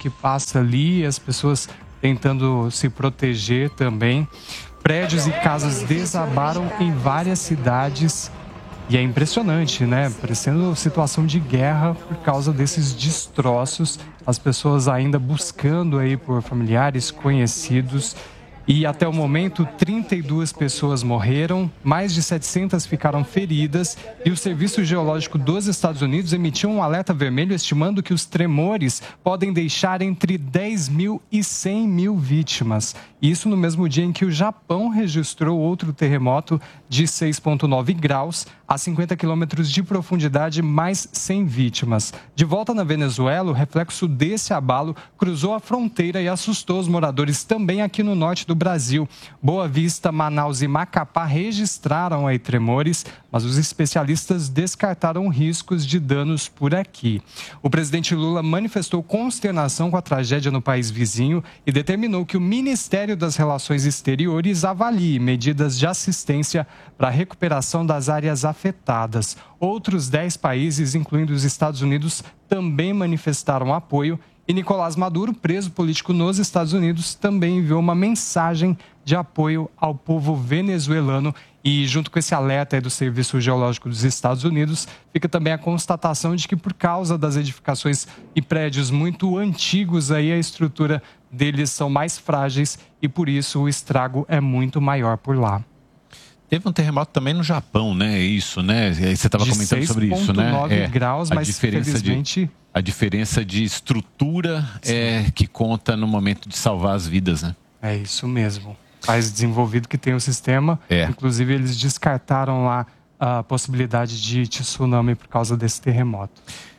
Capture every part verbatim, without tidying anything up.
que passa ali, as pessoas tentando se proteger também. Prédios e casas desabaram em várias cidades e é impressionante, né? Parecendo situação de guerra por causa desses destroços. As pessoas ainda buscando aí por familiares, conhecidos. E até o momento, trinta e duas pessoas morreram, mais de setecentas ficaram feridas e o Serviço Geológico dos Estados Unidos emitiu um alerta vermelho estimando que os tremores podem deixar entre dez mil e cem mil vítimas. Isso no mesmo dia em que o Japão registrou outro terremoto de seis vírgula nove graus a cinquenta quilômetros de profundidade, mais cem vítimas. De volta na Venezuela, o reflexo desse abalo cruzou a fronteira e assustou os moradores também aqui no norte do Brasil. Boa Vista, Manaus e Macapá registraram aí tremores, mas os especialistas descartaram riscos de danos por aqui. O presidente Lula manifestou consternação com a tragédia no país vizinho e determinou que o Ministério das Relações Exteriores avalie medidas de assistência para a recuperação das áreas afetadas. Outros dez países, incluindo os Estados Unidos, também manifestaram apoio. E Nicolás Maduro, preso político nos Estados Unidos, também enviou uma mensagem de apoio ao povo venezuelano. E junto com esse alerta aí do Serviço Geológico dos Estados Unidos, fica também a constatação de que por causa das edificações e prédios muito antigos, aí a estrutura deles são mais frágeis e por isso o estrago é muito maior por lá. Teve um terremoto também no Japão, né? Isso, né? Você estava comentando sobre isso, né? seis vírgula nove graus, a mas diferença infelizmente... de a diferença de estrutura é que conta no momento de salvar as vidas, né? É isso mesmo. País desenvolvido que tem o sistema, é. Inclusive eles descartaram lá a possibilidade de tsunami por causa desse terremoto.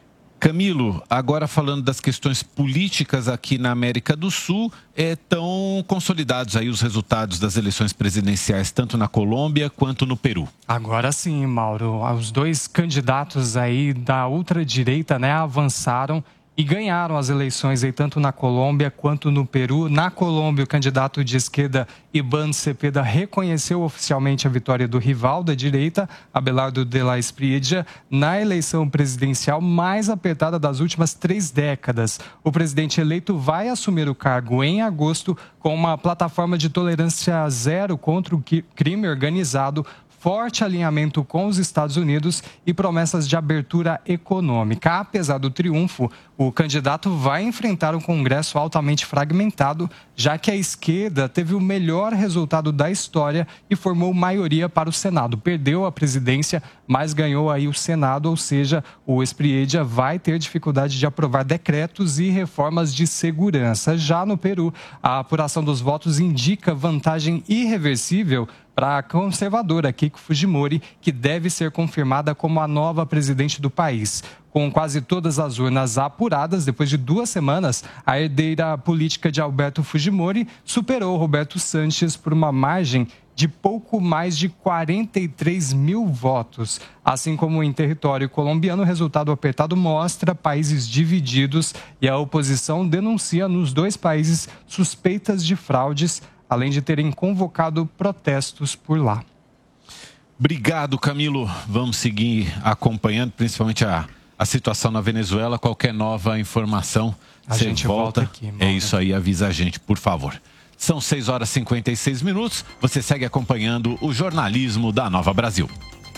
Camilo, agora falando das questões políticas aqui na América do Sul, estão consolidados aí os resultados das eleições presidenciais, tanto na Colômbia quanto no Peru. Agora sim, Mauro, os dois candidatos aí da ultradireita, né, avançaram e ganharam as eleições aí tanto na Colômbia quanto no Peru. Na Colômbia, o candidato de esquerda Iván Cepeda reconheceu oficialmente a vitória do rival da direita, Abelardo de la Espriella, na eleição presidencial mais apertada das últimas três décadas. O presidente eleito vai assumir o cargo em agosto com uma plataforma de tolerância zero contra o crime organizado, forte alinhamento com os Estados Unidos e promessas de abertura econômica. Apesar do triunfo, o candidato vai enfrentar um Congresso altamente fragmentado, já que a esquerda teve o melhor resultado da história e formou maioria para o Senado. Perdeu a presidência, mas ganhou aí o Senado, ou seja, o Espriella vai ter dificuldade de aprovar decretos e reformas de segurança. Já no Peru, a apuração dos votos indica vantagem irreversível para a conservadora Keiko Fujimori, que deve ser confirmada como a nova presidente do país. Com quase todas as urnas apuradas, depois de duas semanas, a herdeira política de Alberto Fujimori superou Roberto Sanches por uma margem de pouco mais de quarenta e três mil votos. Assim como em território colombiano, o resultado apertado mostra países divididos e a oposição denuncia nos dois países suspeitas de fraudes, além de terem convocado protestos por lá. Obrigado, Camilo. Vamos seguir acompanhando, principalmente a, a situação na Venezuela. Qualquer nova informação, a gente volta, volta aqui. É isso aí, avisa a gente, por favor. São seis horas e cinquenta e seis minutos. Você segue acompanhando o jornalismo da Nova Brasil.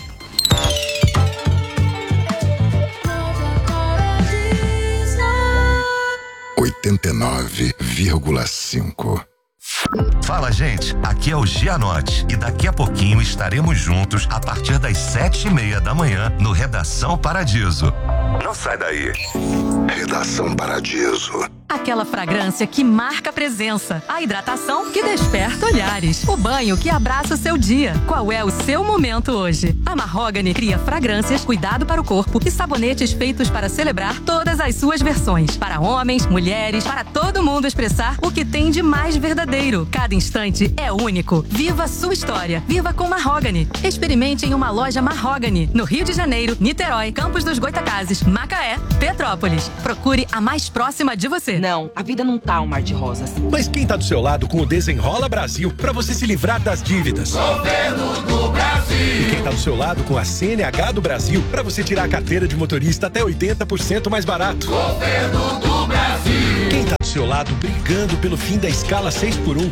oitenta e nove vírgula cinco. Fala, gente, aqui é o Gianotti e daqui a pouquinho estaremos juntos a partir das sete e meia da manhã no Redação Paradiso. Não sai daí. Redação Paradiso. Aquela fragrância que marca a presença, a hidratação que desperta olhares, o banho que abraça o seu dia. Qual é o seu momento hoje? A Mahogany cria fragrâncias, cuidado para o corpo e sabonetes feitos para celebrar todas as suas versões. Para homens, mulheres, para todo mundo expressar o que tem de mais verdadeiro. Cada instante é único. Viva a sua história. Viva com Mahogany. Experimente em uma loja Mahogany, no Rio de Janeiro, Niterói, Campos dos Goitacazes, Macaé, Petrópolis. Procure a mais próxima de você. Não, a vida não tá um mar de rosas. Mas quem tá do seu lado com o Desenrola Brasil pra você se livrar das dívidas? Governo do Brasil. E quem tá do seu lado com a C N H do Brasil pra você tirar a carteira de motorista até oitenta por cento mais barato? Governo do Brasil. Quem tá do seu lado brigando pelo fim da escala seis por um.